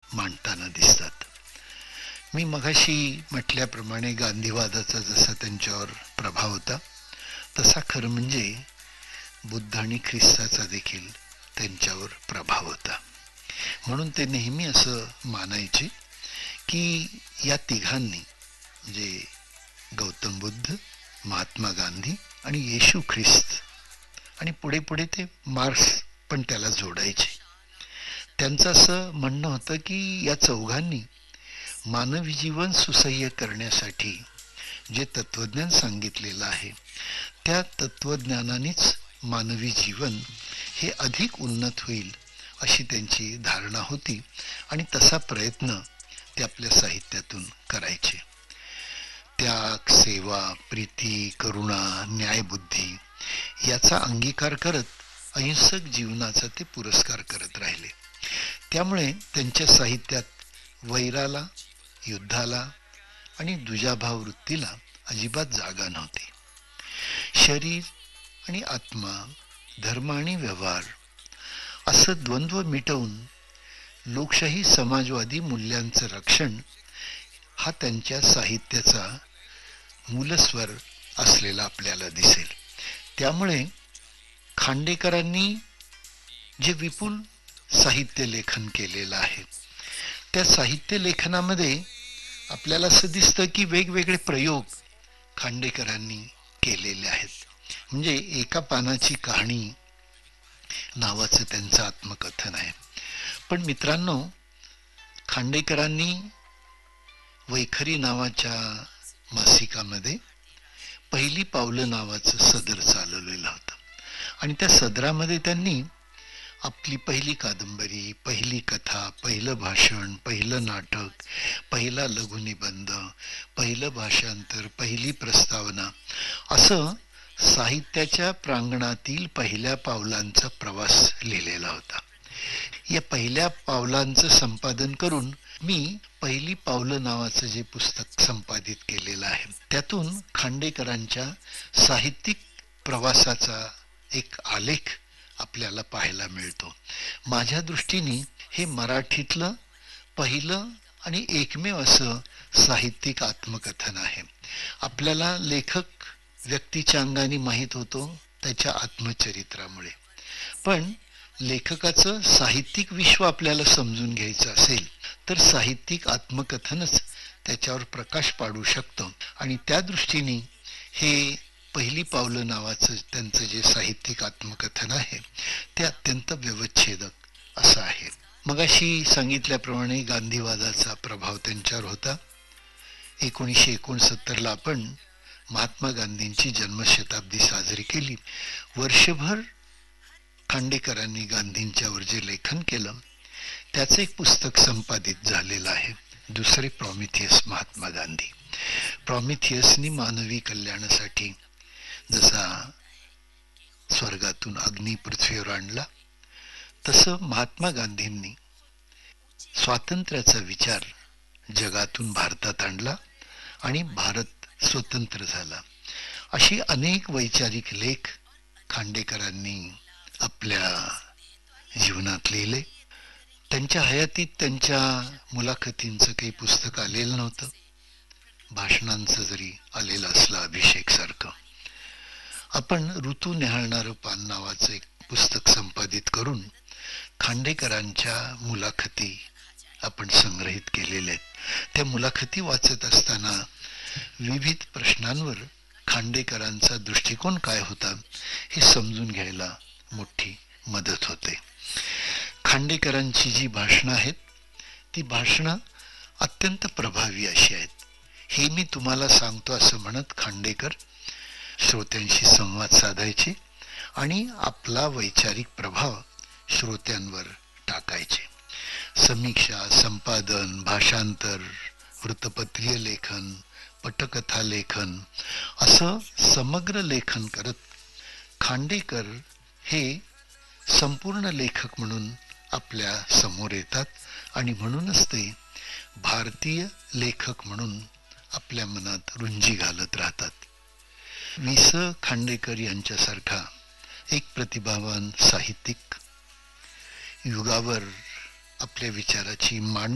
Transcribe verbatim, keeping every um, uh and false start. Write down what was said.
मांडताना दिसतात. मी मगाशी म्हटल्याप्रमाणे गांधीवादाचा जसा त्यांच्यावर प्रभाव होता, तसा खरं म्हणजे बुद्ध आणि ख्रिस्ताचा देखील त्यांच्यावर प्रभाव होता. म्हणून ते नेहमी असं मानायचे की या तिघांनी म्हणजे गौतम बुद्ध, महात्मा गांधी आणि येशू ख्रिस्त, आणि पुढे पुढे ते मार्क्स पण त्याला जोडायचे. त्यांचं असं म्हणणं होतं की या चौघांनी मानवी जीवन सुसह्य करण्यासाठी जे तत्वज्ञान सांगितलेलं आहे त्या तत्वज्ञानानेच मानवी जीवन हे अधिक उन्नत होईल अशी त्यांची धारणा होती, आणि तसा प्रयत्न ते आपल्या साहित्यातून करायचे. त्याग, सेवा, प्रीती, करुणा, न्यायबुद्धी याचा अंगीकार करत अहिंसक जीवनाचा ते पुरस्कार करत राहिले. त्यामुळे त्यांच्या साहित्यात वैराला, युद्धाला आणि दुजाभाव वृत्तीला अजिबात जागा नव्हती. शरीर आणि आत्मा, धर्म आणि व्यवहार असं द्वंद्व मिटवून लोकशाही समाजवादी मूल्यांचं रक्षण हा त्यांच्या साहित्याचा मूलस्वर असलेला आपल्याला दिसेल. त्यामुळे खांडेकरांनी जे विपुल साहित्य लेखन केलेलं आहे त्या साहित्य लेखनामध्ये आपल्याला असं दिसतं की वेगवेगळे प्रयोग खांडेकरांनी केलेले आहेत. म्हणजे एका पानाची कहाणी नावाचं त्यांचं आत्मकथन आहे. पण मित्रांनो, खांडेकरांनी वैखरी नावाच्या मासिकामध्ये पहिली पावलं नावाचं सदर चालवलेलं होतं, आणि त्या सदरामध्ये त्यांनी आपली पहिली कादंबरी, पहिली कथा, पहिलं भाषण, पहिलं नाटक, पहिला लघुनिबंध, पहिलं भाषांतर, पहिली प्रस्तावना असं साहित्याच्या प्रांगणातील पहिल्या पावलांचा प्रवास लिहिलेला होता. या पहिल्या पावलांचं संपादन करून मी पहिली पावलं नावाचं जे पुस्तक संपादित केलेलं आहे त्यातून खांडेकरांच्या साहित्यिक प्रवासाचा एक आलेख आपल्याला पाहायला मिळतो. माझ्या दृष्टीने हे मराठीतलं पहिलं आणि एकमेव असं साहित्यिक आत्मकथन आहे. आपल्याला लेखक व्यक्तीच्या अंगाने माहीत होतो त्याच्या आत्मचरित्रामुळे, पण लेखकाचं साहित्यिक विश्व आपल्याला समजून घ्यायचं असेल तर साहित्यिक आत्मकथनच त्याच्यावर प्रकाश पाडू शकतं, आणि त्या दृष्टीने हे पहिली पावलं नावाचं त्यांचं जे साहित्यिक आत्मकथन आहे ते अत्यंत व्यवच्छेदक असं आहे. मगाशी सांगितल्याप्रमाणे गांधीवादाचा प्रभाव त्यांच्यावर होता. एकोणीसशे एकोणसत्तरला आपण महात्मा गांधींची जन्मशताब्दी साजरी केली. वर्षभर खांडेकरांनी गांधींच्यावर जे लेखन केलं त्याचं एक पुस्तक संपादित झालेलं आहे, दुसरे प्रॉमिथियस महात्मा गांधी. प्रॉमिथियसनी मानवी कल्याणासाठी जसा स्वर्गातून अग्नी पृथ्वीवर आणला तसं महात्मा गांधींनी स्वातंत्र्याचा विचार जगातून भारतात आणला आणि भारत स्वतंत्र झाला. अशी अनेक वैचारिक लेख खांडेकरांनी आपल्या जीवनात लिहिले. त्यांच्या हयातीत त्यांच्या मुलाखतींचं काही पुस्तक आलेलं नव्हतं. भाषणांचं जरी आलेलं असलं अभिषेक सारखं. आपण ऋतू न्याहाळणारं पान नावाचं एक पुस्तक संपादित करून खांडेकरांच्या मुलाखती आपण संग्रहित केलेल्या आहेत. त्या मुलाखती वाचत असताना विविध प्रश्नांवर खांडेकरांचा दृष्टिकोन काय होता हे समजून घ्यायला मोठी मदत होते. खांडेकरांची जी भाषणं आहेत ती भाषणं अत्यंत प्रभावी अशी आहेत. हे मी तुम्हाला सांगतो असं म्हणत खांडेकर श्रोत्यांशी संवाद साधायचे आणि आपला वैचारिक प्रभाव श्रोत्यांवर टाकायचे. समीक्षा, संपादन, भाषांतर, वृत्तपत्रीय लेखन, पटकथा लेखन असं समग्र लेखन करत खांडेकर हे संपूर्ण लेखक म्हणून आपल्या समोर येतात, आणि म्हणूनच ते भारतीय लेखक म्हणून आपल्या मनात रुंजी घालत राहतात. वि स खांडेकर यांच्यासारखा एक प्रतिभावान साहित्यिक युगावर आपल्या विचाराची मांड